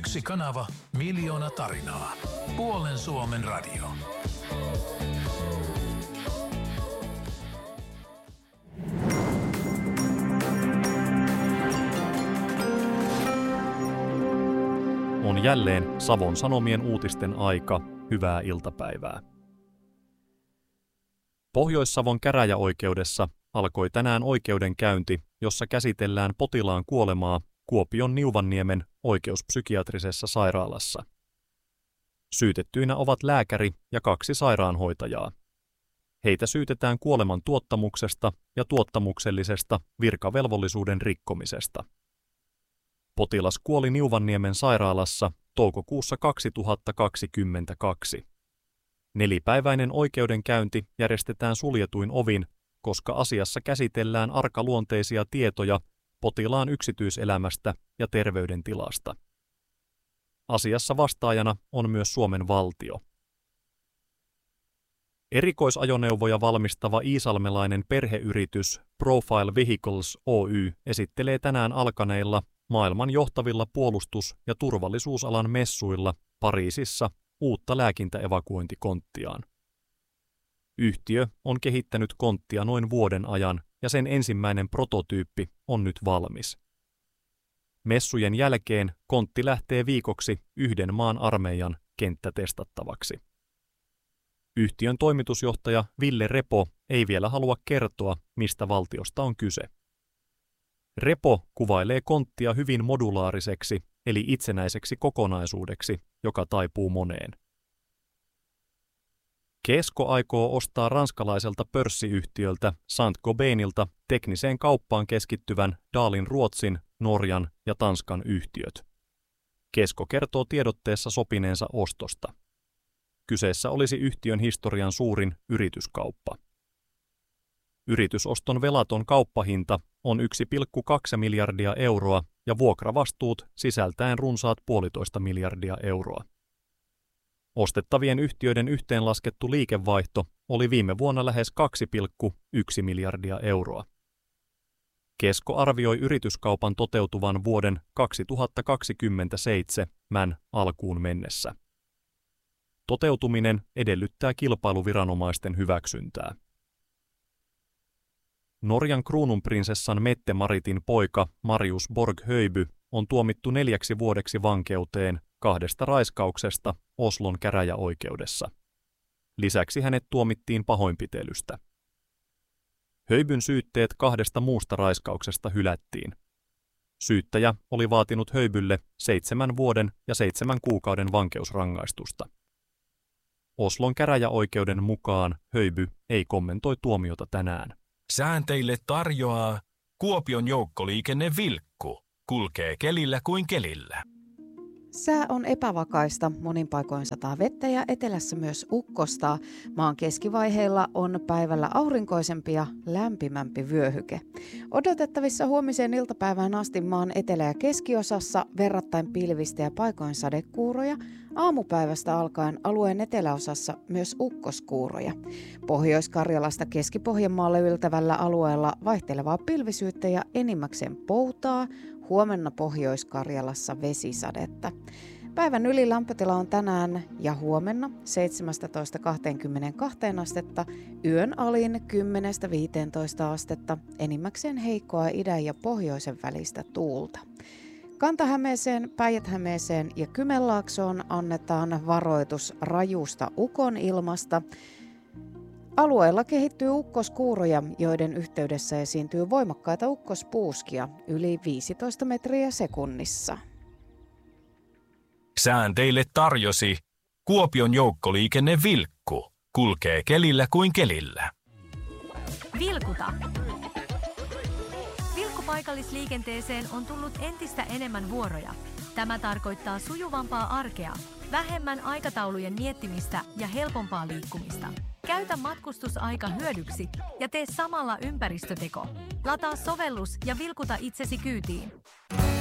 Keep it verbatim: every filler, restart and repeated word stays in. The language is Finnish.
Yksi kanava, miljoona tarinaa. Puolen Suomen radio. On jälleen Savon Sanomien uutisten aika. Hyvää iltapäivää. Pohjois-Savon käräjäoikeudessa alkoi tänään oikeudenkäynti, jossa käsitellään potilaan kuolemaa Kuopion Niuvanniemen oikeuspsykiatrisessa sairaalassa. Syytettyinä ovat lääkäri ja kaksi sairaanhoitajaa. Heitä syytetään kuoleman tuottamuksesta ja tuottamuksellisesta virkavelvollisuuden rikkomisesta. Potilas kuoli Niuvanniemen sairaalassa toukokuussa kaksituhattakaksikymmentäkaksi. Nelipäiväinen oikeudenkäynti järjestetään suljetuin ovin, koska asiassa käsitellään arkaluonteisia tietoja potilaan yksityiselämästä ja terveydentilasta. Asiassa vastaajana on myös Suomen valtio. Erikoisajoneuvoja valmistava iisalmelainen perheyritys Profile Vehicles Oy esittelee tänään alkaneilla maailman johtavilla puolustus- ja turvallisuusalan messuilla Pariisissa uutta lääkintäevakuointikonttiaan. Yhtiö on kehittänyt konttia noin vuoden ajan ja sen ensimmäinen prototyyppi on nyt valmis. Messujen jälkeen kontti lähtee viikoksi yhden maan armeijan kenttätestattavaksi. Yhtiön toimitusjohtaja Ville Repo ei vielä halua kertoa, mistä valtiosta on kyse. Repo kuvailee konttia hyvin modulaariseksi eli itsenäiseksi kokonaisuudeksi, joka taipuu moneen. Kesko aikoo ostaa ranskalaiselta pörssiyhtiöltä Saint-Gobainilta tekniseen kauppaan keskittyvän Dahlin Ruotsin, Norjan ja Tanskan yhtiöt. Kesko kertoo tiedotteessa sopineensa ostosta. Kyseessä olisi yhtiön historian suurin yrityskauppa. Yritysoston velaton kauppahinta on yksi pilkku kaksi miljardia euroa ja vuokravastuut sisältäen runsaat puolitoista miljardia euroa. Ostettavien yhtiöiden yhteenlaskettu liikevaihto oli viime vuonna lähes kaksi pilkku yksi miljardia euroa. Kesko arvioi yrityskaupan toteutuvan vuoden kaksituhattakaksikymmentäseitsemän alkuun mennessä. Toteutuminen edellyttää kilpailuviranomaisten hyväksyntää. Norjan kruununprinsessan Mette-Maritin poika Marius Borg-Höjby on tuomittu neljäksi vuodeksi vankeuteen kahdesta raiskauksesta Oslon käräjäoikeudessa. Lisäksi hänet tuomittiin pahoinpitelystä. Höjbyn syytteet kahdesta muusta raiskauksesta hylättiin. Syyttäjä oli vaatinut Höjbylle seitsemän vuoden ja seitsemän kuukauden vankeusrangaistusta. Oslon käräjäoikeuden mukaan Höjby ei kommentoi tuomiota tänään. Sään teille tarjoaa Kuopion joukkoliikenne Vilkku. Kulkee kelillä kuin kelillä. Sää on epävakaista, monin paikoin sataa vettä ja etelässä myös ukkosta. Maan keskivaiheilla on päivällä aurinkoisempi ja lämpimämpi vyöhyke. Odotettavissa huomiseen iltapäivään asti maan etelä- ja keskiosassa verrattain pilvistä ja paikoin sadekuuroja. Aamupäivästä alkaen alueen eteläosassa myös ukkoskuuroja. Pohjois-Karjalasta Keski-Pohjanmaalle yltävällä alueella vaihtelevaa pilvisyyttä ja enimmäkseen poutaa. Huomenna Pohjois-Karjalassa vesisadetta. Päivän ylilämpötila on tänään ja huomenna seitsemästätoista kaksikymmentäkaksi astetta, yön alin kymmenestä viiteentoista astetta, enimmäkseen heikkoa idän ja pohjoisen välistä tuulta. Kanta-Hämeeseen, Päijät-Hämeeseen ja Kymenlaaksoon annetaan varoitus rajusta ukonilmasta. Alueella kehittyy ukkoskuuroja, joiden yhteydessä esiintyy voimakkaita ukkospuuskia yli viisitoista metriä sekunnissa. Sään teille tarjosi Kuopion joukkoliikenne Vilkku. Kulkee kelillä kuin kelillä. Vilkuta. Vilkkupaikallisliikenteeseen on tullut entistä enemmän vuoroja. Tämä tarkoittaa sujuvampaa arkea, vähemmän aikataulujen miettimistä ja helpompaa liikkumista. Käytä matkustusaika hyödyksi ja tee samalla ympäristöteko. Lataa sovellus ja vilkuta itsesi kyytiin.